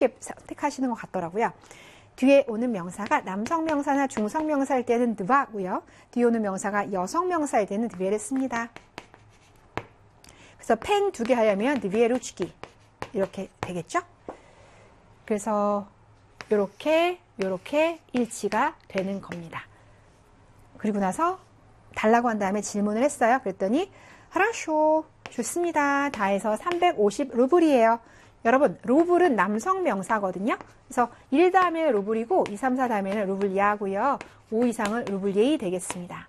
선택하시는 것 같더라고요. 뒤에 오는 명사가 남성 명사나 중성 명사일 때는 드바고요. 뒤에 오는 명사가 여성 명사일 때는 드베를 씁니다. 그래서 펜 2개 하려면 드비에루치기 이렇게 되겠죠? 그래서 이렇게 일치가 되는 겁니다. 그리고 나서 달라고 한 다음에 질문을 했어요. 그랬더니 하라쇼 좋습니다. 다 해서 350 루블이에요. 여러분 루블은 남성 명사거든요. 그래서 1 다음에는 루블이고 2, 3, 4 다음에는 루블 이하고요. 5 이상은 루블 예이 되겠습니다.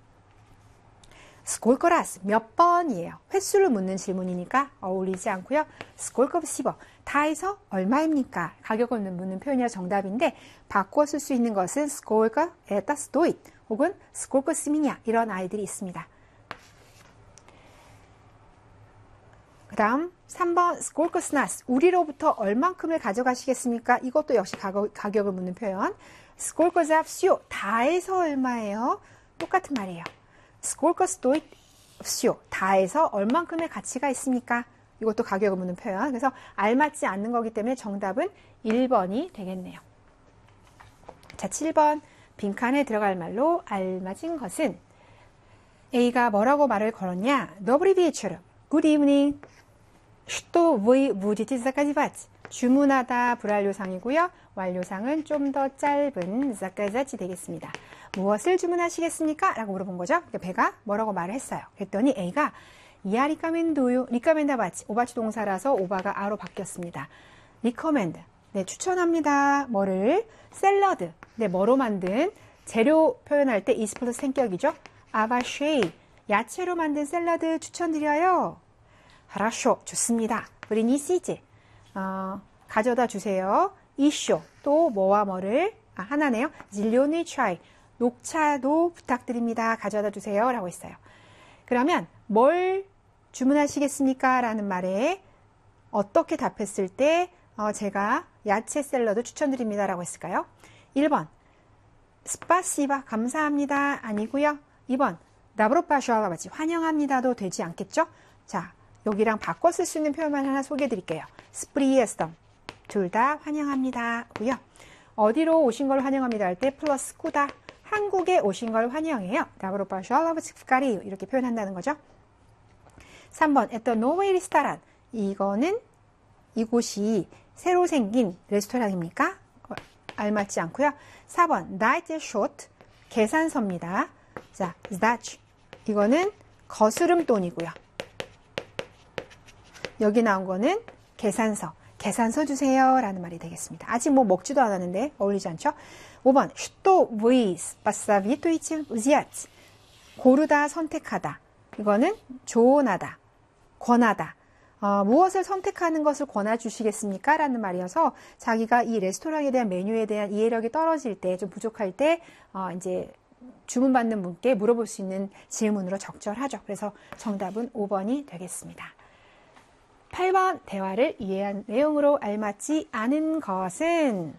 스콜커라스 몇 번이에요. 횟수를 묻는 질문이니까 어울리지 않고요. 스콜커 씹어 다 해서 얼마입니까? 가격을 묻는 표현이라 정답인데 바꿔 쓸 수 있는 것은 스콜커 에타 스토잇 혹은 스콜커 스미냐 이런 아이들이 있습니다. 그 다음 3번 스콜커 스나스 우리로부터 얼만큼을 가져가시겠습니까? 이것도 역시 가격을 묻는 표현. 스콜커 잡시오 다 해서 얼마예요? 똑같은 말이에요. 스콜커 스토잇 시오 다 해서 얼만큼의 가치가 있습니까? 이것도 가격을 묻는 표현. 그래서 알맞지 않는 거기 때문에 정답은 1번이 되겠네요. 자, 7번 빈칸에 들어갈 말로 알맞은 것은 A가 뭐라고 말을 걸었냐? Добрый вечер. Good evening. Что вы будете заказывать? 주문하다 불완료상이고요. 완료상은 좀 더 짧은 заказать 되겠습니다. 무엇을 주문하시겠습니까? 라고 물어본 거죠. 배가 뭐라고 말을 했어요. 그랬더니 A가 이하 리카멘도요. 리카멘다 바치. 오바치 동사라서 오바가 아로 바뀌었습니다. 리커멘드. 네, 추천합니다. 뭐를? 샐러드. 네, 뭐로 만든? 재료 표현할 때 이스 플러스 생격이죠. 아바쉐이. 야채로 만든 샐러드 추천드려요. 하라쇼. 좋습니다. 브리니시지. 가져다 주세요. 이쇼. 또 뭐와 뭐를? 하나네요. 질리오니 차이. 녹차도 부탁드립니다. 가져다 주세요. 라고 했어요. 그러면 뭘 주문하시겠습니까? 라는 말에 어떻게 답했을 때 제가 야채 샐러드 추천드립니다. 라고 했을까요? 1번 스파시바 감사합니다. 아니고요. 2번 다브로파쇼알라바지 환영합니다도 되지 않겠죠? 자, 여기랑 바꿔 쓸 수 있는 표현만 하나 소개해 드릴게요. 스프리에스덤 둘 다 환영합니다. 고요. 어디로 오신 걸 환영합니다 할 때 플러스 꾸다 한국에 오신 걸 환영해요. 다브로파쇼알라바치프카리 이렇게 표현한다는 거죠. 3번 에터 노웨이 리스타란 이거는 이곳이 새로 생긴 레스토랑입니까? 알맞지 않고요. 4번 나이트 쇼트 계산서입니다. 자, zdaч 이거는 거스름돈이고요. 여기 나온 거는 계산서 주세요 라는 말이 되겠습니다. 아직 뭐 먹지도 않았는데 어울리지 않죠? 5번 что вы посоветуете взять 고르다 선택하다 이거는 조언하다 권하다 무엇을 선택하는 것을 권해주시겠습니까? 라는 말이어서 자기가 이 레스토랑에 대한 메뉴에 대한 이해력이 떨어질 때 좀 부족할 때 이제 주문받는 분께 물어볼 수 있는 질문으로 적절하죠. 그래서 정답은 5번이 되겠습니다. 8번 대화를 이해한 내용으로 알맞지 않은 것은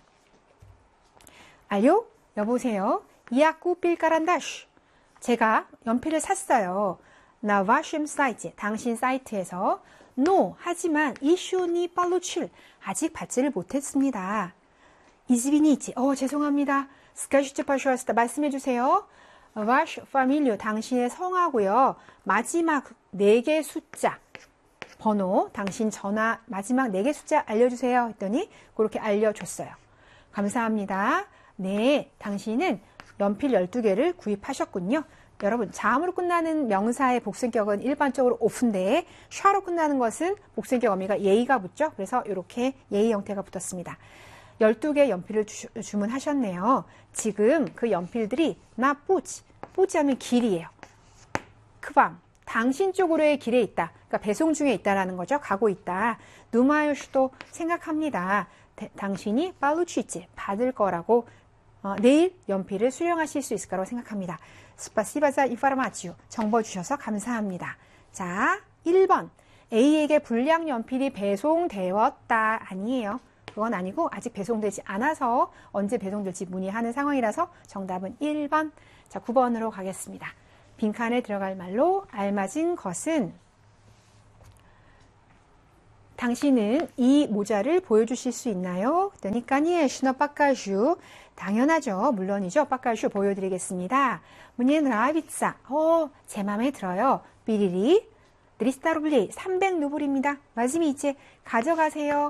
알요? 여보세요? 이아쿠 필까란다슈 제가 연필을 샀어요. 나 вашем 사이트 당신 사이트에서 no 하지만 이슈니 팔로칠 아직 받지를 못했습니다. 이즈비니치 죄송합니다. 스카슈트 파슈아스타 말씀해 주세요. ваш фамилию 당신의 성하고요. 마지막 4개 숫자 번호 당신 전화 마지막 4개 숫자 알려주세요 했더니 그렇게 알려줬어요. 감사합니다. 네, 당신은 연필 12개를 구입하셨군요. 여러분, 자음으로 끝나는 명사의 복수격은 일반적으로 오프인데 샤로 끝나는 것은 복수격 어미가 예의가 붙죠. 그래서 이렇게 예의 형태가 붙었습니다. 12개 연필을 주문하셨네요. 지금 그 연필들이 나 뿌지 하면 길이에요. 크밤 당신 쪽으로의 길에 있다. 그러니까 배송 중에 있다라는 거죠. 가고 있다. 누마요슈도 생각합니다. 당신이 팔루치지 받을 거라고 내일 연필을 수령하실 수 있을 거라고 생각합니다. 스파시바자 인파르마치오 정보 주셔서 감사합니다. 자, 1번 A에게 불량 연필이 배송되었다. 아니에요. 그건 아니고 아직 배송되지 않아서 언제 배송될지 문의하는 상황이라서 정답은 1번. 자, 9번으로 가겠습니다. 빈칸에 들어갈 말로 알맞은 것은 당신은 이 모자를 보여주실 수 있나요? 그랬더니 까니에슈너 빠까슈. 당연하죠. 물론이죠. 빠까슈 보여드리겠습니다. 문예 라비ца. 제 마음에 들어요. 삐리리. 300루블리. 300루블입니다. 마지미 이제 가져가세요.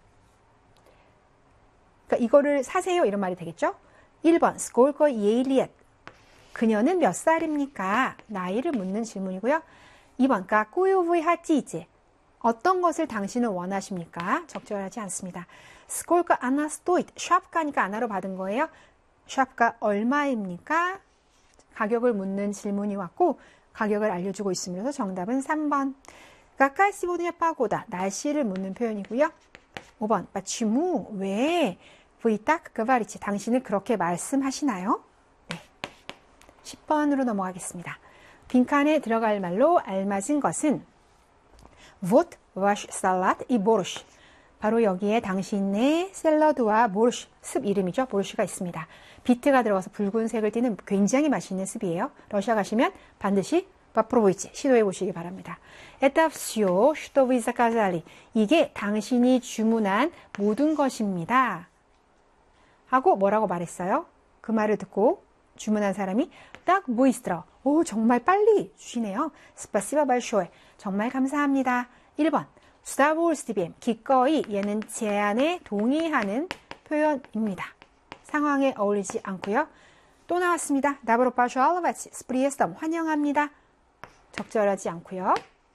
그러니까 이거를 사세요. 이런 말이 되겠죠? 1번. 스콜거 예일리엣. 그녀는 몇 살입니까? 나이를 묻는 질문이고요. 2번. 까꼬요브이 하찌이제. 어떤 것을 당신은 원하십니까? 적절하지 않습니다. 스콜거 아나스토잇. 샵 가니까 아나로 받은 거예요. 샵가 얼마입니까? 가격을 묻는 질문이 왔고 가격을 알려주고 있습니다. 그래서 정답은 3번. 까까시보드냐 빠고다. 날씨를 묻는 표현이고요. 5번. 빠치무. 왜? 브이딱 그바리치. 당신은 그렇게 말씀하시나요? 네. 10번으로 넘어가겠습니다. 빈칸에 들어갈 말로 알맞은 것은 Вот ваш салат и борщ. 바로 여기에 당신의 샐러드와 보르시, 습 이름이죠. 보르시가 있습니다. 비트가 들어가서 붉은색을 띠는 굉장히 맛있는 습이에요. 러시아 가시면 반드시 попробуйте, 시도해 보시기 바랍니다. Это всё, что вы заказали. 이게 당신이 주문한 모든 것입니다. 하고 뭐라고 말했어요? 그 말을 듣고 주문한 사람이 딱 быстро. 오, 정말 빨리 주시네요. Спасибо большое. 정말 감사합니다. 1번. с удовольствием. 기꺼이 얘는 제안에 동의하는 표현입니다. 상황에 어울리지 않고요. 또 나왔습니다. Добро пожаловать с приездом. 환영합니다. 적절하지 않고요.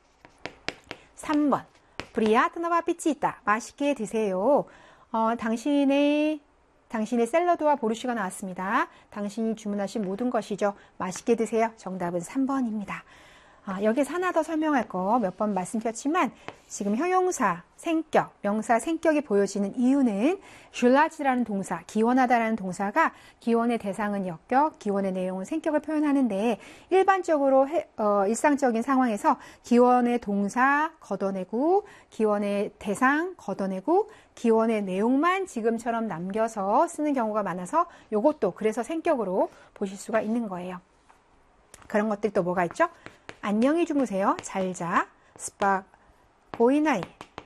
3번. Приятного аппетита. 맛있게 드세요. 당신의 샐러드와 보르시가 나왔습니다. 당신이 주문하신 모든 것이죠. 맛있게 드세요. 정답은 3번입니다. 여기서 하나 더 설명할 거 몇 번 말씀드렸지만 지금 형용사, 생격, 명사, 생격이 보여지는 이유는 슐라지라는 동사, 기원하다라는 동사가 기원의 대상은 역격, 기원의 내용은 생격을 표현하는데 일반적으로 일상적인 상황에서 기원의 동사 걷어내고 기원의 대상 걷어내고 기원의 내용만 지금처럼 남겨서 쓰는 경우가 많아서 이것도 그래서 생격으로 보실 수가 있는 거예요. 그런 것들이 또 뭐가 있죠? 안녕히 주무세요. 잘 자. 스파 보이나이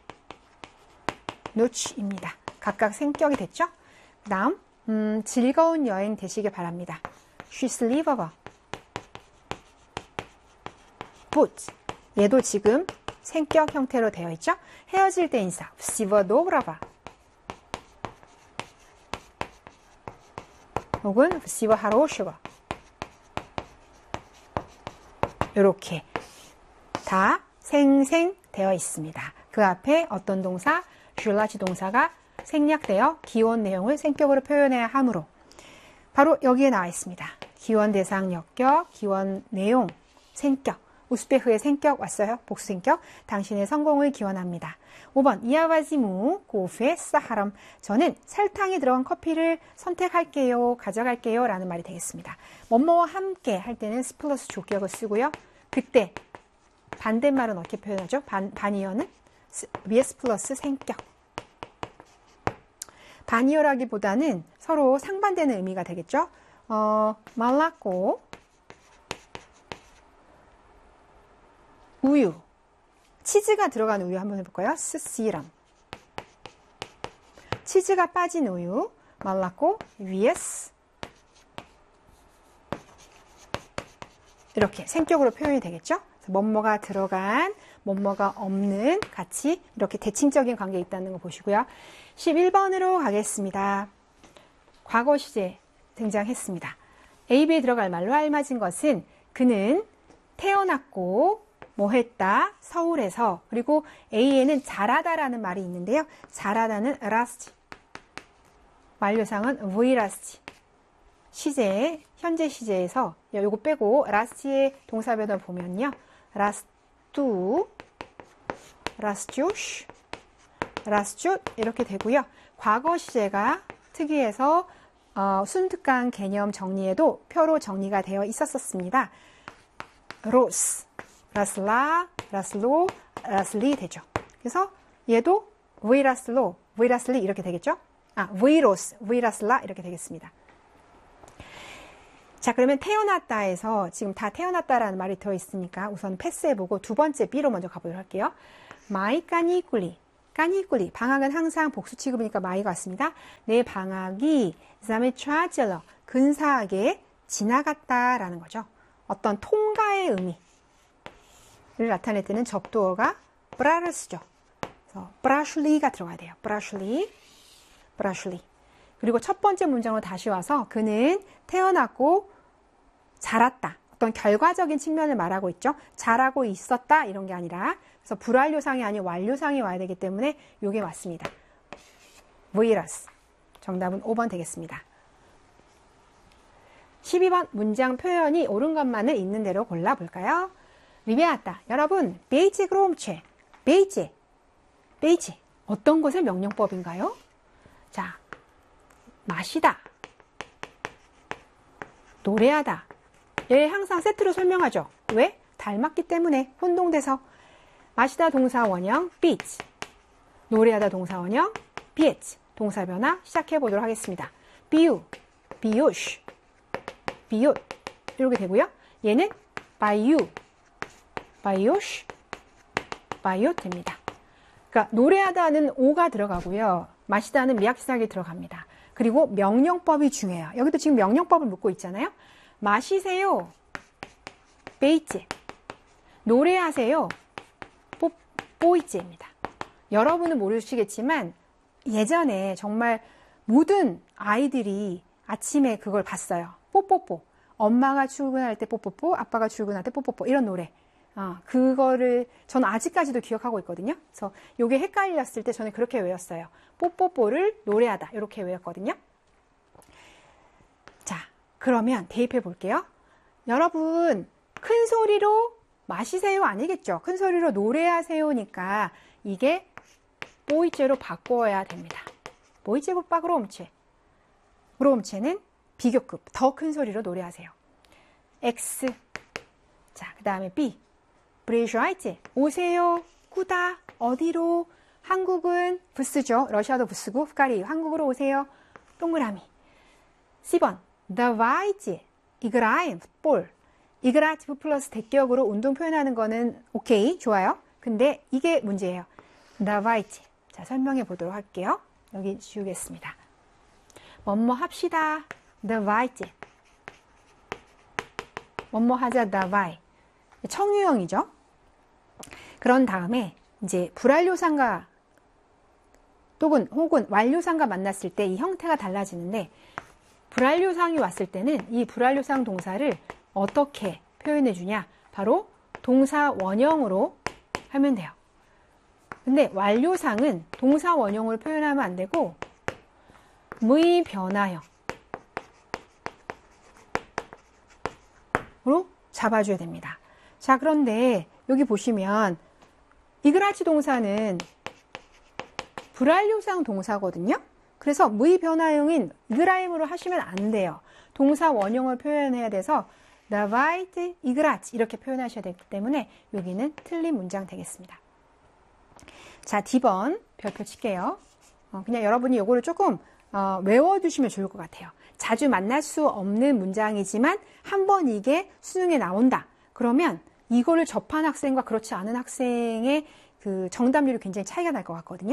노치입니다. 각각 생격이 됐죠? 그 다음 즐거운 여행 되시길 바랍니다. 쉬슬리버버 붓 얘도 지금 생격 형태로 되어 있죠? 헤어질 때 인사 всего доброго 혹은 всего хорошего 이렇게 다 생생되어 있습니다. 그 앞에 어떤 동사, 슐라지 동사가 생략되어 기원 내용을 생격으로 표현해야 하므로 바로 여기에 나와 있습니다. 기원 대상 역격, 기원 내용 생격, 우스베흐의 생격 왔어요. 복수 생격, 당신의 성공을 기원합니다. 5번 이아바지무 고페 사하람 저는 설탕이 들어간 커피를 선택할게요. 가져갈게요. 라는 말이 되겠습니다. 뭐뭐와 함께 할 때는 스 플러스 조격을 쓰고요. 그때 반대말은 어떻게 표현하죠? 반이어는 vs 플러스 생격. 반이어라기보다는 서로 상반되는 의미가 되겠죠? 말랐고 우유 치즈가 들어간 우유 한번 해볼까요? 스시람 치즈가 빠진 우유 말랐고 vs 이렇게 생격으로 표현이 되겠죠? 뭐뭐가 들어간, 뭐뭐가 없는 같이 이렇게 대칭적인 관계에 있다는 거 보시고요. 11번으로 가겠습니다. 과거 시제 등장했습니다. AB에 들어갈 말로 알맞은 것은 그는 태어났고 뭐 했다? 서울에서. 그리고 A에는 잘하다라는 말이 있는데요. 잘하다는 라스지. 완료상은 브이라스지. 시제, 현재 시제에서 요거 빼고 라스지의 동사 변화 보면요. 라스투, 라스쭈슈, 라스쭈 이렇게 되고요. 과거 시제가 특이해서 순특강 개념 정리에도 표로 정리가 되어 있었습니다. 로스, 라슬라, 라슬로, 라슬리 되죠. 그래서 얘도 브이라슬로, 브이라슬리 이렇게 되겠죠. 브이로스, 브이라슬라 이렇게 되겠습니다. 자, 그러면 태어났다에서 지금 다 태어났다라는 말이 들어있으니까 우선 패스해보고 두 번째 B로 먼저 가보도록 할게요. 마이까니꾸리. 까니꾸리. 방학은 항상 복수 취급이니까 마이가 왔습니다. 내 방학이 그다음에 trageler. 근사하게 지나갔다라는 거죠. 어떤 통과의 의미를 나타낼 때는 접두어가 브라르스죠. 그래서 브라슐리가 들어가야 돼요. 브라슐리. 그리고 첫 번째 문장으로 다시 와서 그는 태어났고 자랐다. 어떤 결과적인 측면을 말하고 있죠. 잘하고 있었다 이런 게 아니라 그래서 불완료상이 아닌 완료상이 와야 되기 때문에 이게 맞습니다. 브이러스. 정답은 5번 되겠습니다. 12번 문장 표현이 옳은 것만을 있는 대로 골라볼까요? 리베아따. 여러분, 베이체 그롬체. 베이체. 어떤 것의 명령법인가요? 자, 마시다. 노래하다. 얘 항상 세트로 설명하죠. 왜? 닮았기 때문에 혼동돼서. 마시다 동사 원형 beach. 노래하다 동사 원형 beach. 동사 변화 시작해 보도록 하겠습니다. 비유, 비요시, 비옷 이렇게 되고요. 얘는 바이유, 바이오시, 바이옷 됩니다. 그러니까 노래하다는 오가 들어가고요. 마시다는 미약시작이 들어갑니다. 그리고 명령법이 중요해요. 여기도 지금 명령법을 묻고 있잖아요. 마시세요. 베이체. 노래하세요. 뽀이체입니다. 여러분은 모르시겠지만 예전에 정말 모든 아이들이 아침에 그걸 봤어요. 뽀뽀뽀. 엄마가 출근할 때 뽀뽀뽀, 아빠가 출근할 때 뽀뽀뽀 이런 노래. 그거를 저는 아직까지도 기억하고 있거든요. 그래서 이게 헷갈렸을 때 저는 그렇게 외웠어요. 뽀뽀뽀를 노래하다 이렇게 외웠거든요. 자, 그러면 대입해 볼게요. 여러분, 큰 소리로 마시세요 아니겠죠? 큰 소리로 노래하세요니까 이게 보이체로 바꿔야 됩니다. 보이체 오빠 그롬체. 그롬체는 비교급, 더 큰 소리로 노래하세요. X. 자, 그 다음에 B. 브레이슈아이체. 오세요. 꾸다. 어디로? 한국은 부스죠. 러시아도 부스고, 후카리. 한국으로 오세요. 동그라미. C번. Давайте играем в 풋볼. играть 플러스 대격으로 운동 표현하는 거는 오케이, 좋아요. 근데 이게 문제예요. Давайте. 자, 설명해 보도록 할게요. 여기 지우겠습니다. 뭐뭐 합시다. Давайте. 뭐뭐 하자. Давай. 청유형이죠. 그런 다음에 이제 불완료상과 혹은 완료상과 만났을 때 이 형태가 달라지는데 불완료상이 왔을 때는 이 불완료상 동사를 어떻게 표현해 주냐? 바로 동사 원형으로 하면 돼요. 근데 완료상은 동사 원형으로 표현하면 안 되고 의 변화형으로 잡아줘야 됩니다. 자, 그런데 여기 보시면 이그라치 동사는 불완료상 동사거든요. 그래서 의 변화형인 이그라임으로 하시면 안 돼요. 동사 원형을 표현해야 돼서 Давайте играть 이렇게 표현하셔야 되기 때문에 여기는 틀린 문장 되겠습니다. 자, D번 별표 칠게요. 그냥 여러분이 이거를 조금 외워두시면 좋을 것 같아요. 자주 만날 수 없는 문장이지만 한번 이게 수능에 나온다. 그러면 이거를 접한 학생과 그렇지 않은 학생의 그 정답률이 굉장히 차이가 날 것 같거든요.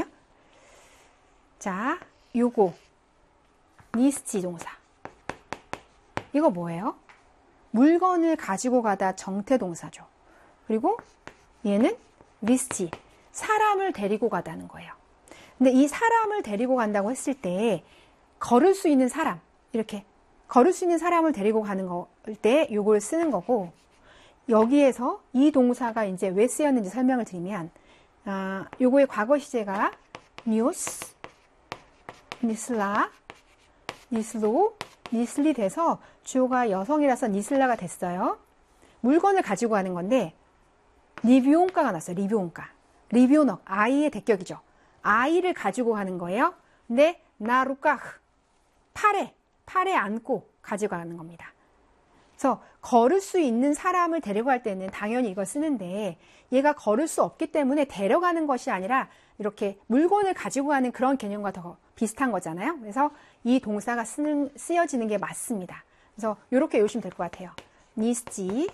자, 요거 니스지 동사. 이거 뭐예요? 물건을 가지고 가다 정태 동사죠. 그리고 얘는 리스지. 사람을 데리고 가다는 거예요. 근데 이 사람을 데리고 간다고 했을 때 걸을 수 있는 사람, 이렇게 걸을 수 있는 사람을 데리고 가는 거 때 요걸 쓰는 거고 여기에서 이 동사가 이제 왜 쓰였는지 설명을 드리면 요거의 과거 시제가 뉴스, 니슬라, 니슬로, 니슬리 돼서 주어가 여성이라서 니슬라가 됐어요. 물건을 가지고 가는 건데 리뷰온가가 났어요. 리뷰온가. 리뷰노, 아이의 대격이죠. 아이를 가지고 가는 거예요. 근데 나루카흐, 팔에 안고 가지고 가는 겁니다. 그래서 걸을 수 있는 사람을 데려갈 때는 당연히 이걸 쓰는데 얘가 걸을 수 없기 때문에 데려가는 것이 아니라 이렇게 물건을 가지고 가는 그런 개념과 더 비슷한 거잖아요. 그래서 이 동사가 쓰여지는 게 맞습니다. 그래서 이렇게 외우시면 될 것 같아요. 니스지,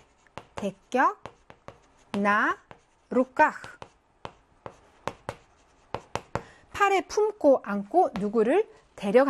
대격, 나, 루카흐. 팔에 품고 안고 누구를 데려가